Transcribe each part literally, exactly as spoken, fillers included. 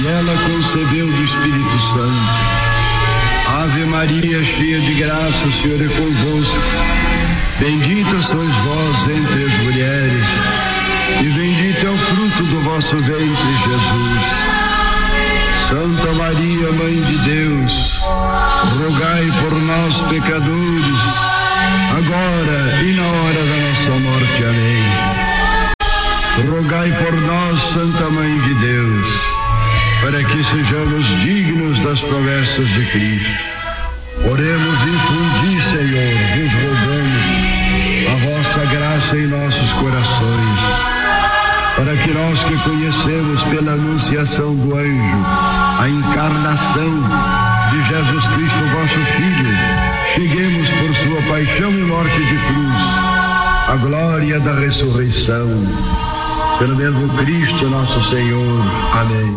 E ela concebeu do Espírito Santo. Ave Maria, cheia de graça, o Senhor é convosco. Bendita sois vós entre as mulheres, e bendito é o fruto do vosso ventre, Jesus. Santa Maria, Mãe de Deus, rogai por nós, pecadores, agora e na hora da nossa morte. Amém. Rogai por nós, Santa Mãe de Deus, para que sejamos dignos das promessas de Cristo. Oremos, infundi, Senhor, vos rogamos a vossa graça em nossos corações, para que nós que conhecemos pela anunciação do anjo a encarnação de Jesus Cristo, vosso Filho, cheguemos por sua paixão e morte de cruz à glória da ressurreição. Pelo mesmo Cristo nosso Senhor. Amém.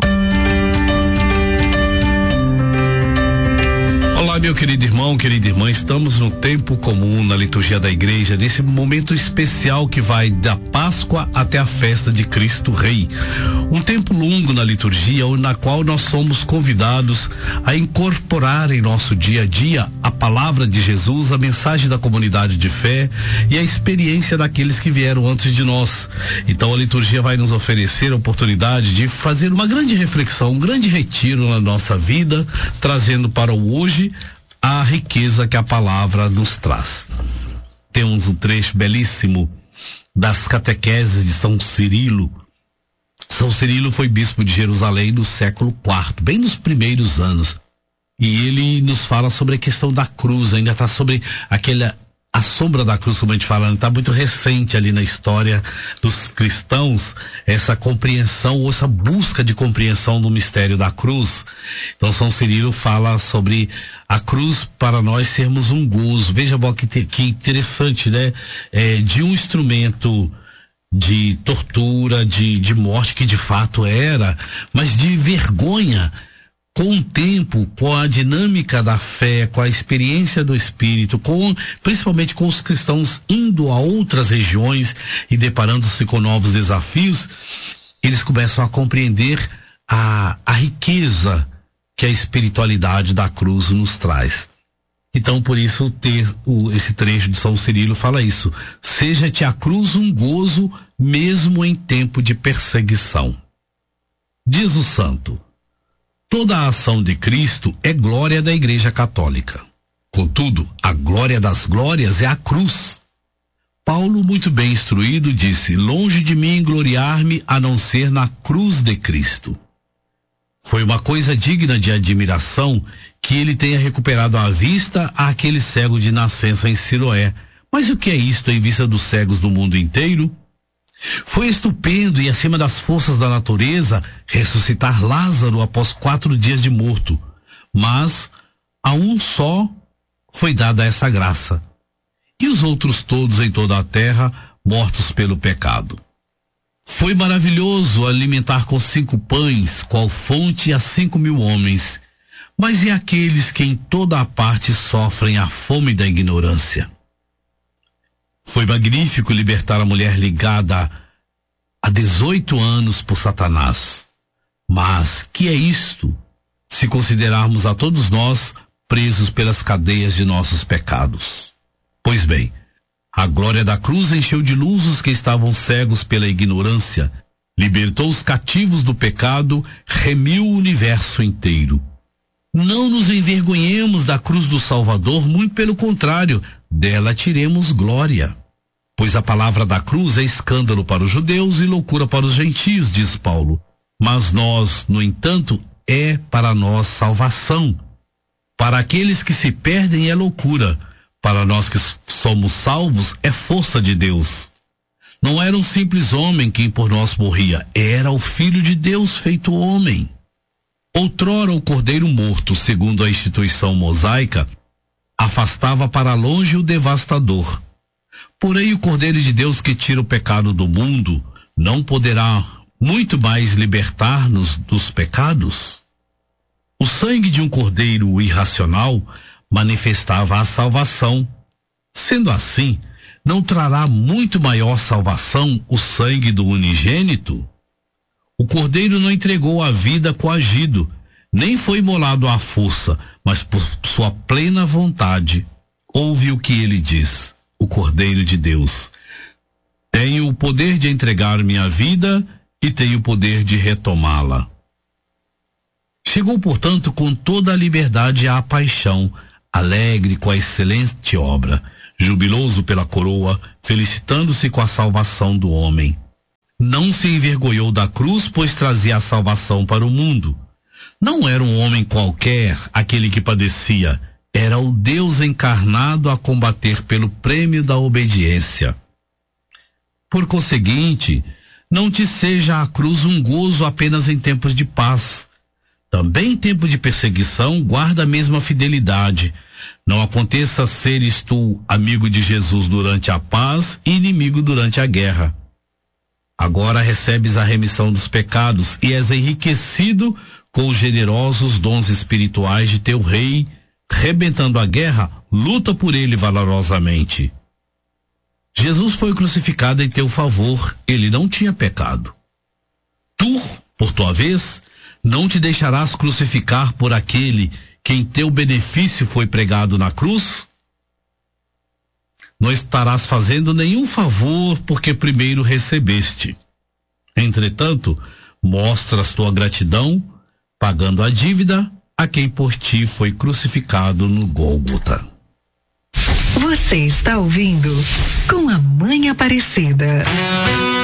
Olá, meu querido irmão, querida irmã, estamos no tempo comum na liturgia da igreja, nesse momento especial que vai da Páscoa até a festa de Cristo Rei. Um tempo longo na liturgia, na qual nós somos convidados a incorporar em nosso dia a dia a palavra de Jesus, a mensagem da comunidade de fé e a experiência daqueles que vieram antes de nós. Então a liturgia vai nos oferecer a oportunidade de fazer uma grande reflexão, um grande retiro na nossa vida, trazendo para o hoje a riqueza que a palavra nos traz. Temos um trecho belíssimo das catequeses de São Cirilo. São Cirilo foi bispo de Jerusalém no século quarto, bem nos primeiros anos. E ele nos fala sobre a questão da cruz, ainda está sobre aquela, a sombra da cruz, como a gente fala, está muito recente ali na história dos cristãos, essa compreensão, ou essa busca de compreensão do mistério da cruz. Então São Cirilo fala sobre a cruz para nós sermos um gozo. Veja bom que, que interessante, né? É, de um instrumento de tortura, de, de morte, que de fato era, mas de vergonha, com o tempo, com a dinâmica da fé, com a experiência do Espírito, com, principalmente com os cristãos indo a outras regiões e deparando-se com novos desafios, eles começam a compreender a, a riqueza que a espiritualidade da cruz nos traz. Então, por isso, ter o, esse trecho de São Cirilo fala isso: seja-te a cruz um gozo, mesmo em tempo de perseguição. Diz o santo: toda a ação de Cristo é glória da Igreja Católica. Contudo, a glória das glórias é a cruz. Paulo, muito bem instruído, disse: longe de mim gloriar-me a não ser na cruz de Cristo. Foi uma coisa digna de admiração que ele tenha recuperado a vista àquele cego de nascença em Siloé. Mas o que é isto em vista dos cegos do mundo inteiro? Foi estupendo e acima das forças da natureza ressuscitar Lázaro após quatro dias de morto. Mas a um só foi dada essa graça, e os outros todos em toda a terra mortos pelo pecado. Foi maravilhoso alimentar com cinco pães, qual fonte, a cinco mil homens. Mas e aqueles que em toda a parte sofrem a fome da ignorância? Foi magnífico libertar a mulher ligada há dezoito anos por Satanás. Mas que é isto, se considerarmos a todos nós presos pelas cadeias de nossos pecados? Pois bem, a glória da cruz encheu de luz os que estavam cegos pela ignorância, libertou os cativos do pecado, remiu o universo inteiro. Não nos envergonhemos da cruz do Salvador, muito pelo contrário, dela tiremos glória. Pois a palavra da cruz é escândalo para os judeus e loucura para os gentios, diz Paulo. Mas nós, no entanto, é para nós salvação. Para aqueles que se perdem é loucura. Para nós que somos salvos é força de Deus. Não era um simples homem quem por nós morria, era o Filho de Deus feito homem. Outrora o cordeiro morto, segundo a instituição mosaica, afastava para longe o devastador. Porém o cordeiro de Deus que tira o pecado do mundo não poderá muito mais libertar-nos dos pecados? O sangue de um cordeiro irracional manifestava a salvação. Sendo assim, não trará muito maior salvação o sangue do unigênito? O Cordeiro não entregou a vida coagido, nem foi imolado à força, mas por sua plena vontade. Ouve o que ele diz, o Cordeiro de Deus. Tenho o poder de entregar minha vida e tenho o poder de retomá-la. Chegou, portanto, com toda a liberdade à paixão, alegre com a excelente obra, jubiloso pela coroa, felicitando-se com a salvação do homem. Não se envergonhou da cruz, pois trazia a salvação para o mundo. Não era um homem qualquer aquele que padecia, era o Deus encarnado a combater pelo prêmio da obediência. Por conseguinte, não te seja a cruz um gozo apenas em tempos de paz. Também em tempo de perseguição, guarda a mesma fidelidade. Não aconteça seres tu amigo de Jesus durante a paz e inimigo durante a guerra. Agora recebes a remissão dos pecados e és enriquecido com os generosos dons espirituais de teu rei. Rebentando a guerra, luta por ele valorosamente. Jesus foi crucificado em teu favor, ele não tinha pecado. Tu, por tua vez, não te deixarás crucificar por aquele que em teu benefício foi pregado na cruz? Não estarás fazendo nenhum favor porque primeiro recebeste. Entretanto, mostras tua gratidão, pagando a dívida a quem por ti foi crucificado no Gólgota. Você está ouvindo Com a Mãe Aparecida.